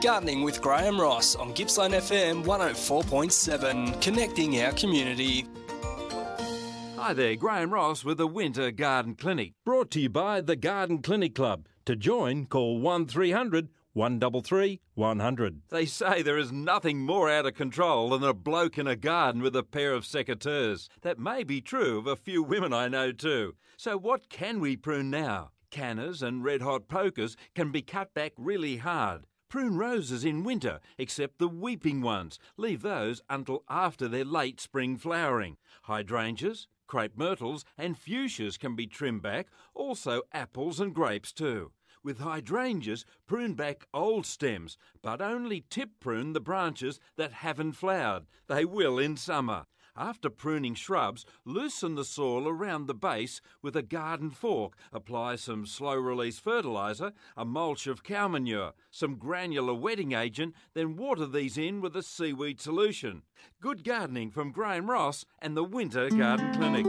Gardening with Graham Ross on Gippsland FM 104.7, connecting our community. Hi there, Graham Ross with the Winter Garden Clinic, brought to you by the Garden Clinic Club. To join, call 1300 133 100. They say there is nothing more out of control than a bloke in a garden with a pair of secateurs. That may be true of a few women I know too. So what can we prune now? Canners and red-hot pokers can be cut back really hard. Prune roses in winter, except the weeping ones. Leave those until after their late spring flowering. Hydrangeas, crepe myrtles and fuchsias can be trimmed back, also apples and grapes too. With hydrangeas, prune back old stems, but only tip prune the branches that haven't flowered. They will in summer. After pruning shrubs, loosen the soil around the base with a garden fork. Apply some slow-release fertiliser, a mulch of cow manure, some granular wetting agent, then water these in with a seaweed solution. Good gardening from Graham Ross and the Winter Garden Clinic.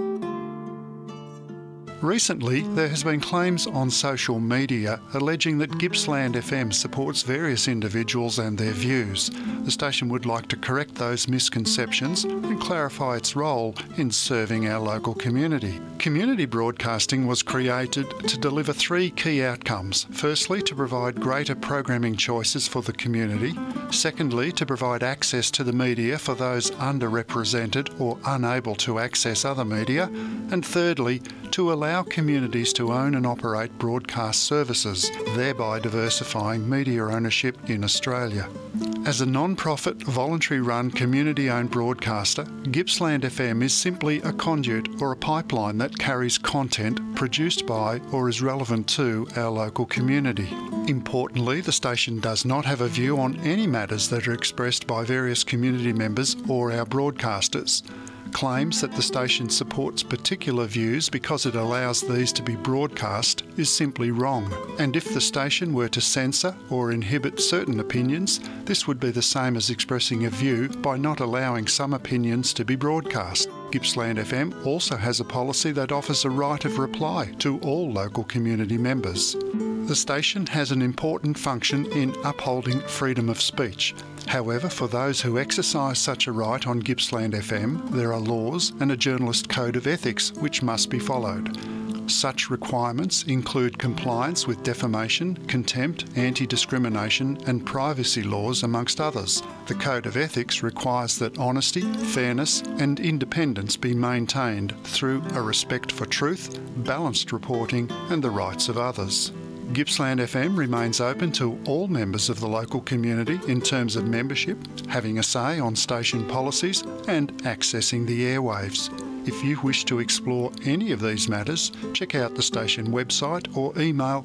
Recently, there has been claims on social media alleging that Gippsland FM supports various individuals and their views. The station would like to correct those misconceptions and clarify its role in serving our local community. Community broadcasting was created to deliver three key outcomes. Firstly, to provide greater programming choices for the community. Secondly, to provide access to the media for those underrepresented or unable to access other media. And thirdly, to allow communities to own and operate broadcast services, thereby diversifying media ownership in Australia. As a non-profit, voluntary-run, community-owned broadcaster, Gippsland FM is simply a conduit or a pipeline that carries content produced by or is relevant to our local community. Importantly, the station does not have a view on any matters that are expressed by various community members or our broadcasters. Claims that the station supports particular views because it allows these to be broadcast is simply wrong. And if the station were to censor or inhibit certain opinions, this would be the same as expressing a view by not allowing some opinions to be broadcast. Gippsland FM also has a policy that offers a right of reply to all local community members. The station has an important function in upholding freedom of speech. However, for those who exercise such a right on Gippsland FM, there are laws and a journalist code of ethics which must be followed. Such requirements include compliance with defamation, contempt, anti-discrimination and privacy laws, amongst others. The Code of Ethics requires that honesty, fairness and independence be maintained through a respect for truth, balanced reporting and the rights of others. Gippsland FM remains open to all members of the local community in terms of membership, having a say on station policies and accessing the airwaves. If you wish to explore any of these matters, check out the station website or email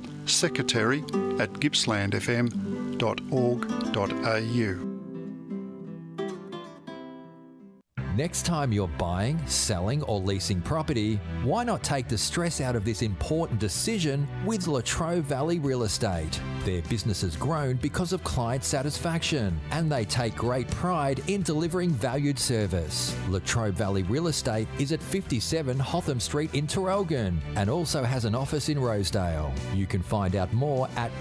secretary@gippslandfm.org.au. Next time you're buying, selling or leasing property, why not take the stress out of this important decision with Latrobe Valley Real Estate? Their business has grown because of client satisfaction and they take great pride in delivering valued service. Latrobe Valley Real Estate is at 57 Hotham Street in Traralgon and also has an office in Rosedale. You can find out more at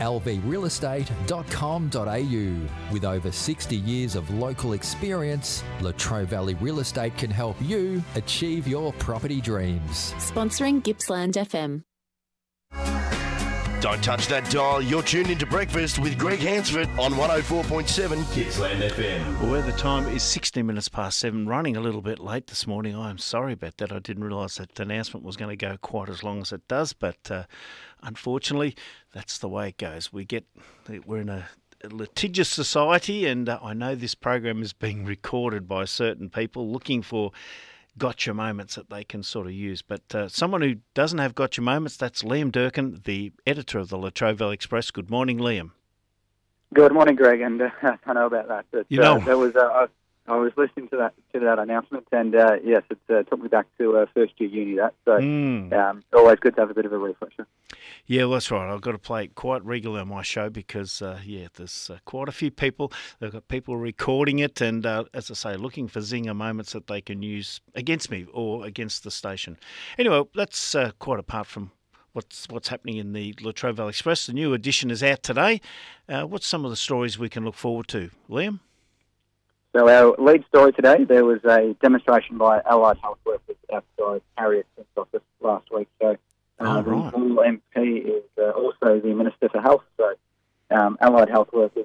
lvrealestate.com.au. With over 60 years of local experience, Latrobe Valley Real Estate can help you achieve your property dreams. Sponsoring Gippsland FM. Don't touch that dial. You're tuned into Breakfast with Greg Hansford on 104.7 Gippsland FM. Well, the time is 16 minutes past 7, running a little bit late this morning. I am sorry about that. I didn't realise that the announcement was going to go quite as long as it does, but unfortunately, that's the way it goes. We're in a litigious society, and I know this program is being recorded by certain people looking for gotcha moments that they can sort of use. But someone who doesn't have gotcha moments, that's Liam Durkin, the editor of the Latrobe Valley Express. Good morning, Liam. Good morning, Greg, and I know about that. But, that was I was listening to that announcement, and yes, it took me back to first year uni. Always good to have a bit of a refresher. Yeah, well, that's right. I've got to play it quite regularly on my show because, there's quite a few people. They've got people recording it and, as I say, looking for zinger moments that they can use against me or against the station. Anyway, that's quite apart from what's happening in the Latrobe Valley Express. The new edition is out today. What's some of the stories we can look forward to, Liam? So our lead story today, there was a demonstration by Allied Health Workers outside Harriet's office last week. So the MP is also the Minister for Health. So Allied Health Workers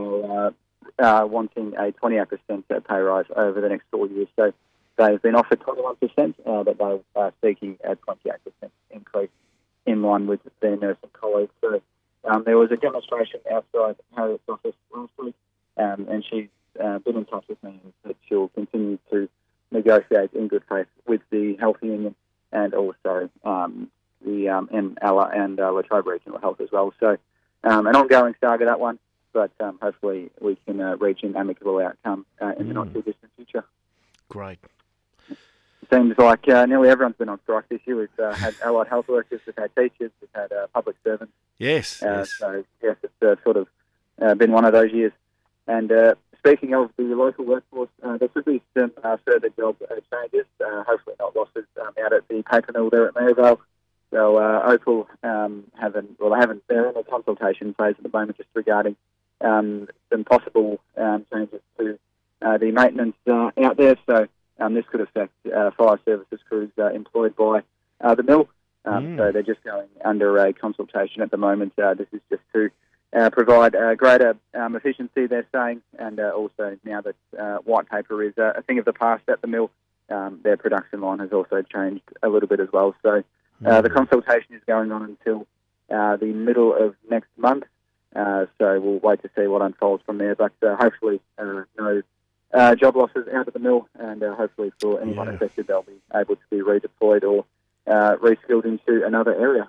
are wanting a 28% pay rise over the next 4 years. So they've been offered 21%, but they are seeking a 28% increase in line with their nursing colleagues. So there was a demonstration outside Harriet's office last week, and she's been in touch with me that she'll continue to negotiate in good faith with the health union and also the MLA and Latrobe Regional Health as well. So an ongoing saga, that one, but hopefully we can reach an amicable outcome in the not too distant future. Great. Seems like nearly everyone's been on strike this year. We've had allied health workers, we've had teachers, we've had public servants. Yes. So, yes, it's sort of been one of those years. And speaking of the local workforce, there could be some further job changes, hopefully not losses, out at the paper mill there at Maryvale. So Opal they're in a consultation phase at the moment just regarding some possible changes to the maintenance out there. So this could affect fire services crews employed by the mill. So they're just going under a consultation at the moment. This is just to provide greater efficiency, they're saying, and also now that white paper is a thing of the past at the mill, their production line has also changed a little bit as well. So the consultation is going on until the middle of next month. So we'll wait to see what unfolds from there. But hopefully no job losses out of the mill, and hopefully for anyone affected, they'll be able to be redeployed or reskilled into another area.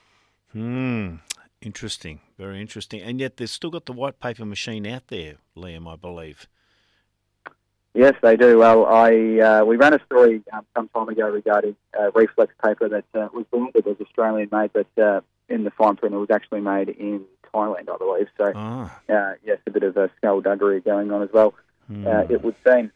Interesting, very interesting. And yet they've still got the white paper machine out there, Liam, I believe. Yes, they do. Well, we ran a story some time ago regarding reflex paper that was branded as Australian made, but in the fine print it was actually made in Thailand, I believe. So, yes, a bit of skullduggery going on as well. It would seem.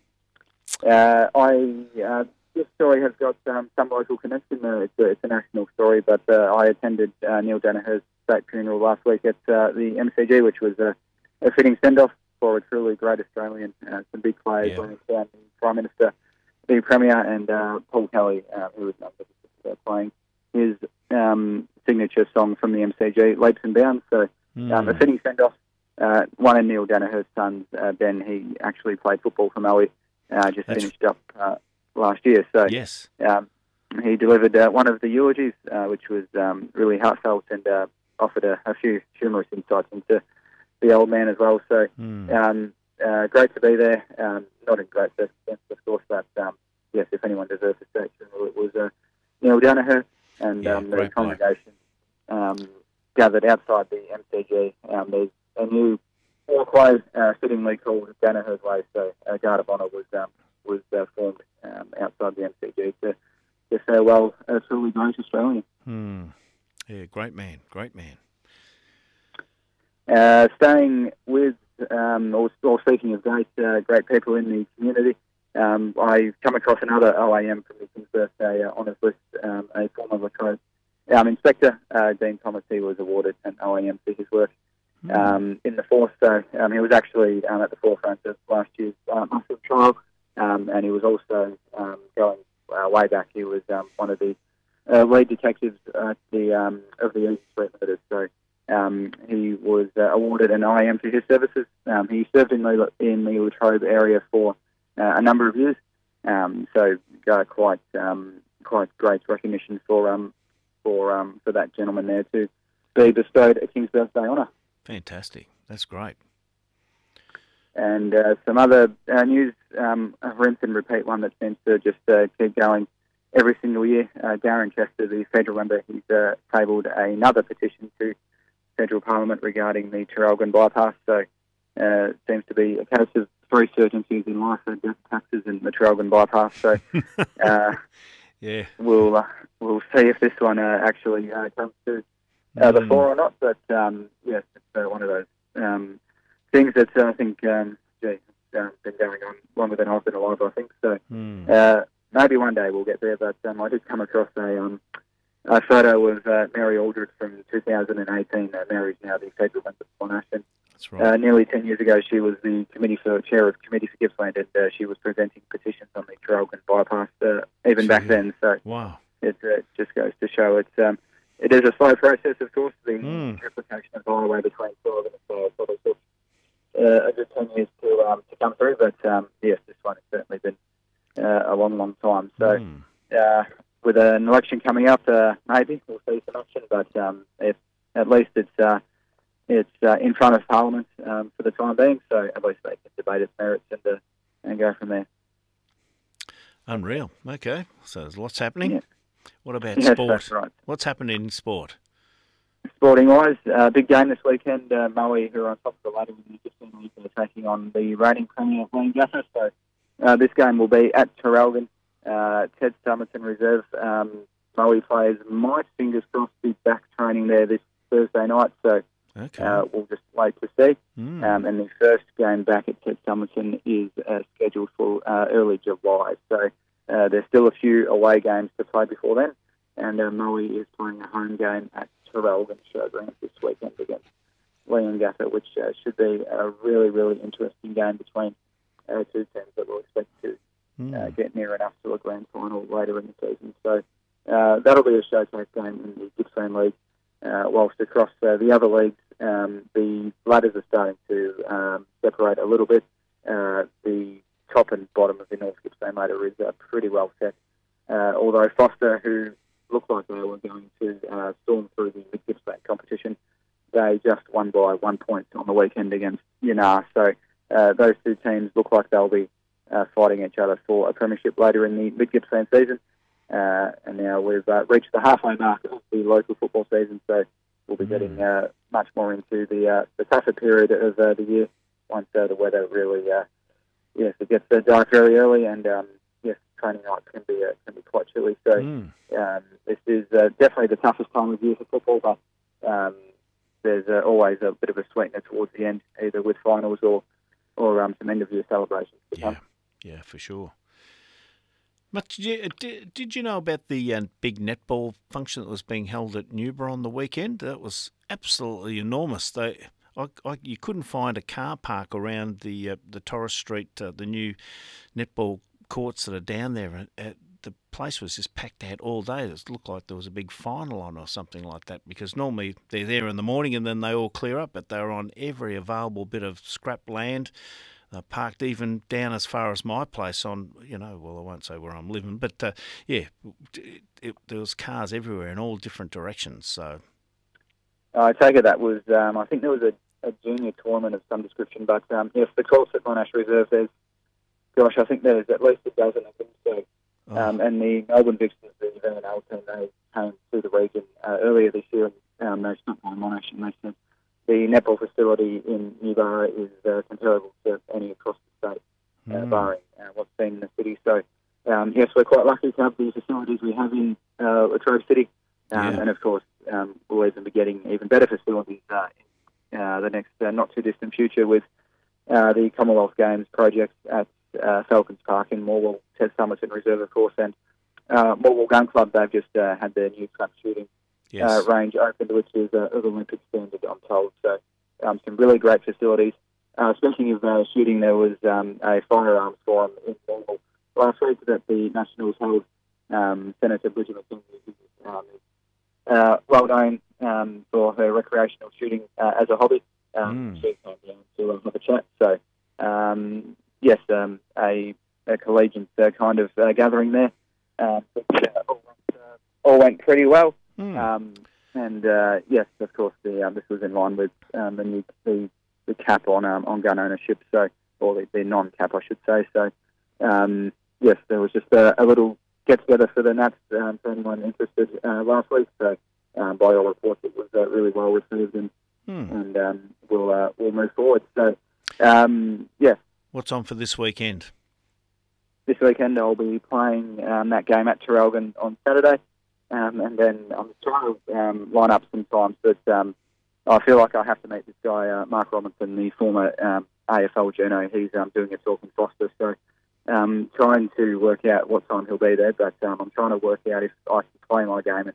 This story has got some local connection. It's a national story, but I attended Neil Danaher's state funeral last week at the MCG, which was a fitting send-off for a truly great Australian. Some big players, the Prime Minister, the Premier, and Paul Kelly, who was playing his signature song from the MCG, Leaps and Bounds. So a fitting send-off. One of Neil Danaher's sons, Ben, he actually played football for Maui, finished up last year. So yes. He delivered one of the eulogies, which was really heartfelt and offered a few humorous insights into the old man as well. So great to be there. Not in great circumstances, of course, but yes, if anyone deserves a state funeral, it was Neil Danaher. And the congregation gathered outside the MCG. There's a new walkway fittingly called Danaher's Way, so a guard of honour was formed outside the MCG to farewell a truly great Australian. Yeah, great man. Staying with, or speaking of great people in the community, I've come across another OAM from the King's Birthday honours list, a former Latrobe inspector, Dean Thomas. He was awarded an OAM for his work in the force. So he was actually at the forefront of last year's massive trial, and he was also going way back. He was one of the lead detectives at of the East Street Murders. So he was awarded an OAM for his services. He served in the Latrobe area for a number of years. So quite great recognition for that gentleman there to be bestowed a King's Birthday honour. Fantastic. That's great. And some other news, a rinse and repeat one that seems to just keep going every single year. Darren Chester, the federal member, he's tabled another petition to federal parliament regarding the Traralgon bypass. So it seems to be a case of three certainties in life: death, taxes, and the Traralgon bypass. So we'll see if this one actually comes to the fore or not. But yes, it's one of those things that I think it's been going on longer than I've been alive, I think. So maybe one day we'll get there. But I did come across a a photo of Mary Aldred from 2018. Mary's now the federal member for Monash. That's right. Nearly 10 years ago, she was the chair of Committee for Gippsland, and she was presenting petitions on the Traralgon bypass even back then. So wow. It just goes to show it is a slow process, of course. The replication of the highway between Traralgon and Sale sort of took a good 10 years to come through, but yes, this one has certainly been a long, long time. So with an election coming up, maybe we'll see some action, but at least it's in front of Parliament for the time being, so at least they can debate its merits and go from there. Unreal. Okay, so there's lots happening. Yeah. What about Yes, sport? that's right. What's happening in sport? Sporting-wise, big game this weekend. Moe, who are on top of the ladder in the Gippsland League, are taking on the reigning premier, Leongatha. So this game will be at Traralgon. Ted Summerton Reserve. Moe players might, fingers crossed, be back training there this Thursday night. So we'll just wait to see. And the first game back at Ted Summerton is scheduled for early July. So there's still a few away games to play before then. And Moe is playing a home game at Traralgon Showgrounds this weekend against Leongatha, which should be a really, really interesting game between two teams that we'll expect to get near enough to a grand final later in the season. So that'll be a showcase game in the Gippsland League. Whilst across the other leagues, the ladders are starting to separate a little bit. The top and bottom of the North Gippsland ladder is pretty well set. Although Foster, who looked like they were going to storm through the Mid-Gippsland competition, they just won by 1 point on the weekend against Yanar. So those two teams look like they'll be fighting each other for a premiership later in the Mid-Gippsland season. And now we've reached the halfway mark of the local football season, so we'll be getting much more into the tougher period of the year once the weather really, it gets dark very early, and training nights can be quite chilly. So this is definitely the toughest time of year for football, but there's always a bit of a sweetener towards the end, either with finals or some end-of-year celebrations to come. Yeah, for sure. But did you know about the big netball function that was being held at Newborough on the weekend? That was absolutely enormous. You couldn't find a car park around the Torres Street, the new netball courts that are down there. The place was just packed out all day. It looked like there was a big final on or something like that, because normally they're there in the morning and then they all clear up, but they were on every available bit of scrap land. Parked even down as far as my place on, well, I won't say where I'm living, but there was cars everywhere in all different directions. So I take it that was, I think there was a junior tournament of some description, but yes, the course at Monash Reserve, I think there's at least a dozen of them. So, and the Melbourne Vixens, the V&L team, they came to the region earlier this year, and they stopped by Monash, and they said the netball facility in Newborough is comparable to any across the state, barring what's been in the city. So, yes, we're quite lucky to have the facilities we have in Latrobe City. And, of course, we'll even be getting even better facilities in the next not-too-distant future with the Commonwealth Games project at Falcons Park in Morwell, Ted Summerton Reserve, of course, and Morwell Gun Club. They've just had their new club shooting range opened, which is of Olympic standard, I'm told. So some really great facilities. Speaking of shooting, there was a firearms forum in Morwell last week that the Nationals held. Senator Bridget McKenzie is well known for her recreational shooting as a hobby. She came down to have a chat. So, yes, a collegiate kind of gathering there. All went pretty well. And yes, of course, this was in line with the cap on gun ownership, so, or the non-cap, I should say. So, yes, there was just a little get-together for the Nats for anyone interested last week. So, by all reports, it was really well received, and we'll move forward. So, yes. What's on for this weekend? This weekend, I'll be playing that game at Traralgon on Saturday. And then I'm trying to line up some times, but I feel like I have to meet this guy, Mark Robinson, the former AFL journo. He's doing a talk in Foster, so trying to work out what time he'll be there, but I'm trying to work out if I can play my game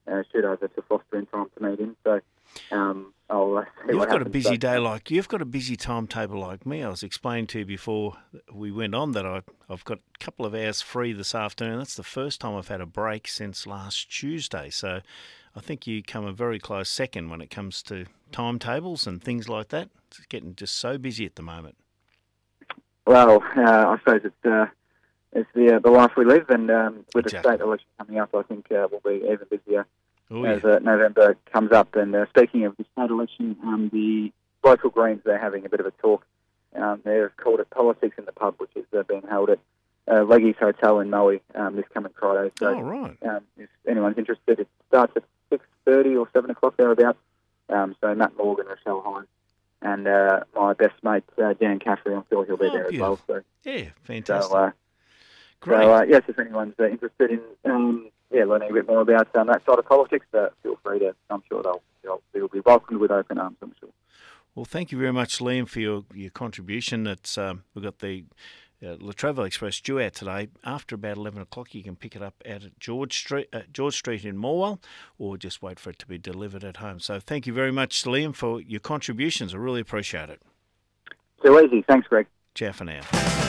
shoot over to Foster in time to meet him. So I'll see You've what got a happens. busy day you've got a busy timetable like me. I was explaining to you before we went on that I've got a couple of hours free this afternoon. That's the first time I've had a break since last Tuesday. So I think you come a very close second when it comes to timetables and things like that. It's getting just so busy at the moment. Well, I suppose it's the life we live, and with Exactly. the state election coming up, I think we'll be even busier as Yeah. November comes up. And speaking of the state election, the local Greens, they're having a bit of a talk. They've called it Politics in the Pub, which is being held at Leggy's Hotel in Moe this coming Friday. So Oh, right. if anyone's interested, it starts at 6:30 or 7 o'clock thereabouts. So Matt Morgan, Rochelle Hines, and my best mate, Dan Caffrey, I'm sure he'll be there as well. So, Yeah, fantastic. so Great. yes, if anyone's interested in learning a bit more about that side of politics, feel free to. I'm sure they'll be welcomed with open arms, I'm sure. Well, thank you very much, Liam, for your contribution. It's we've got the Latrobe Express due out today. After about 11 o'clock, you can pick it up out at George Street in Morwell, or just wait for it to be delivered at home. So thank you very much, Liam, for your contributions. I really appreciate it. Too easy. Thanks, Greg. Ciao for now.